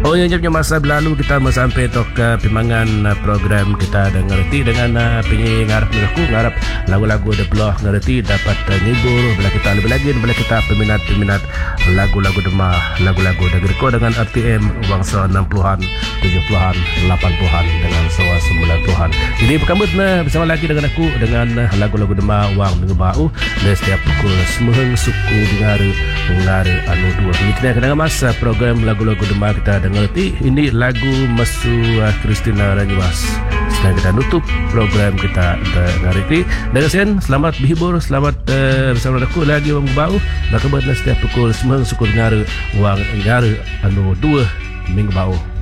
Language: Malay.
Oh yang jamnya masa berlalu kita sampai ke pimangan program kita dan ngerti dengan penyi ngarap ngarap lagu-lagu de belah ngerti dapat ngibur bila kita lebih lagi bila kita peminat lagu-lagu demah lagu-lagu Dagerko dengan RTM bangsa 60-an 70-an 80-an dengan sawa 90-an. Jadi berkambut bersama lagi dengan aku dengan lagu-lagu demah wang dengan bau dan setiap pukul semeheng suku dengar anu dua ini dengan masa program lagu-lagu demah kita ngerti ini lagu Mesu Christina Ranyuas. Sedang kita nutup program kita ngerti. Dan sen selamat berhibur, selamat bersama aku lagi wang bau. Nak kebetulan setiap pukul semua suku dengar wang dengar anu 2 minggu bau.